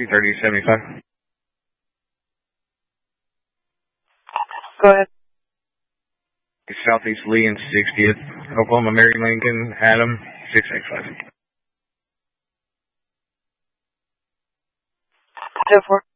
230-75. Go ahead. Southeast Lee and 60th. Oklahoma, Mary Lincoln, Adam, 685. 10-4.